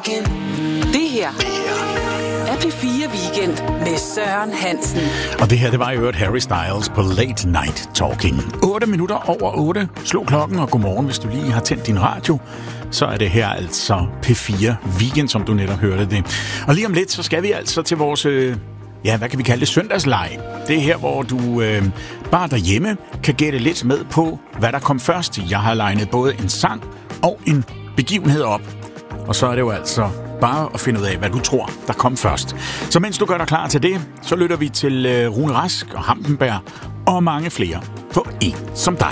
Det her er P4 Weekend med Søren Hansen. Og det her, det var i øvrigt Harry Styles på Late Night Talking. 8 minutter over 8 slog klokken, og godmorgen, hvis du lige har tændt din radio. Så er det her altså P4 Weekend, som du netop hørte det. Og lige om lidt, så skal vi altså til vores, hvad kan vi kalde det, søndagslege. Det er her, hvor du bare derhjemme kan gætte lidt med på, hvad der kom først. Jeg har legnet både en sang og en begivenhed op. Og så er det jo altså bare at finde ud af, hvad du tror, der kom først. Så mens du gør dig klar til det, så lytter vi til Rune Rask og Hampenberg og mange flere på En som dig.